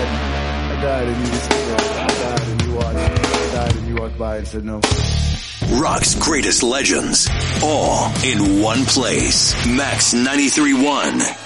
died and you just, I died and you watched. I died and you walked by and said no. Rock's greatest legends, all in one place. Max 93.1.